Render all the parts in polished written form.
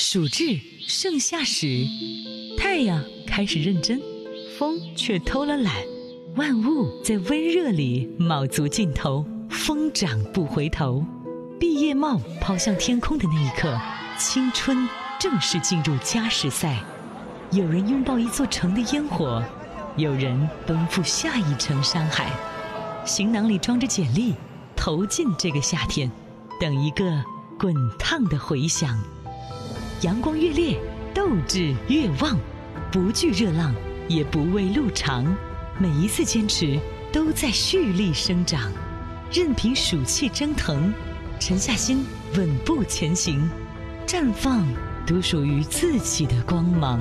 暑至盛夏时，太阳开始认真，风却偷了懒，万物在温热里卯足劲头，疯长不回头。毕业帽抛向天空的那一刻，青春正式进入加时赛。有人拥抱一座城的烟火，有人奔赴下一城山海。行囊里装着简历，投进这个夏天，等一个滚烫的回响。阳光越烈，斗志越旺，不惧热浪，也不畏路长。每一次坚持都在蓄力生长，任凭暑气蒸腾，沉下心稳步前行，绽放独属于自己的光芒。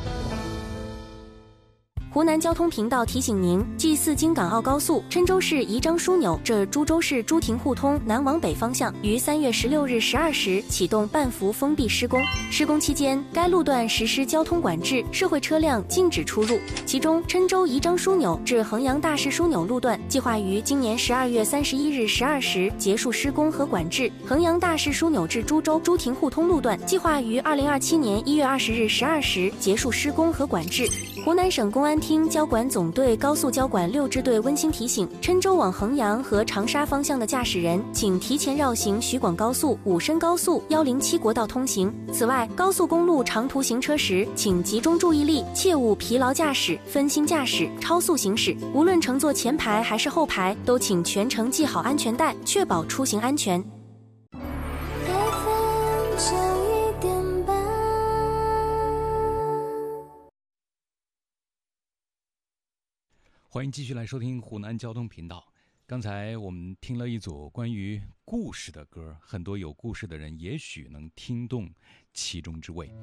湖南交通频道提醒您：G4京港澳高速郴州市宜章枢纽至株洲市朱亭互通南往北方向于3月16日12时启动半幅封闭施工。施工期间，该路段实施交通管制，社会车辆禁止出入。其中，郴州宜章枢纽至衡阳大市枢纽路段计划于今年12月31日12时结束施工和管制；衡阳大市枢纽至株洲朱亭互通路段计划于2027年1月20日12时结束施工和管制。湖南省公安厅交管总队高速交管6支队温馨提醒：郴州往衡阳和长沙方向的驾驶人，请提前绕行徐广高速、武深高速、107国道通行。此外，高速公路长途行车时，请集中注意力，切勿疲劳驾驶、分心驾驶、超速行驶。无论乘坐前排还是后排，都请全程系好安全带，确保出行安全。 欢迎继续来收听湖南交通频道。刚才我们听了一组关于故事的歌，很多有故事的人也许能听懂其中之味。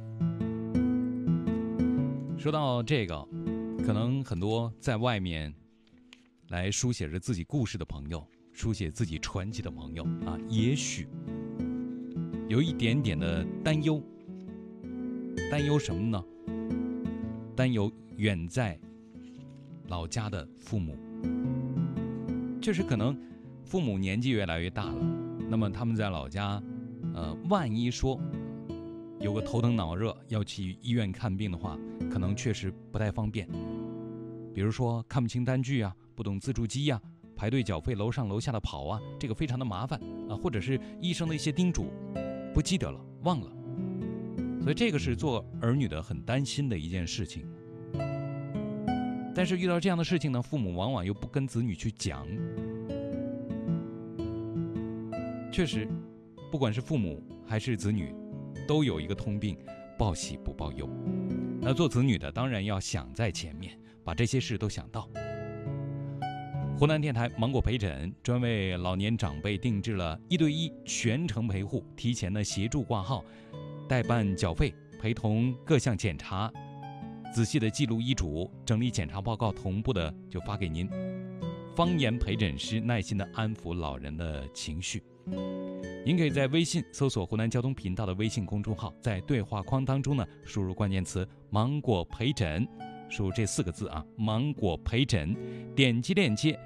说到这个，可能很多在外面来书写着自己故事的朋友，书写自己传奇的朋友啊，也许有一点点的担忧。担忧什么呢？担忧远在老家的父母。确实可能父母年纪越来越大了，那么他们在老家万一说有个头疼脑热要去医院看病的话，可能确实不太方便。比如说看不清单据啊，不懂自助机啊，排队缴费楼上楼下的跑啊，这个非常的麻烦啊，或者是医生的一些叮嘱不记得了，忘了。所以这个是做儿女的很担心的一件事情。但是遇到这样的事情呢，父母往往又不跟子女去讲。确实，不管是父母还是子女，都有一个通病，报喜不报忧。那做子女的当然要想在前面，把这些事都想到。湖南电台芒果陪诊专为老年长辈定制了1对1全程陪护，提前的协助挂号，代办缴费，陪同各项检查，仔细的记录医嘱，整理检查报告，同步的就发给您。方言陪诊师耐心的安抚老人的情绪。您可以在微信搜索湖南交通频道的微信公众号，在对话框当中呢输入关键词芒果陪诊，输入这4个字啊，芒果陪诊，点击链接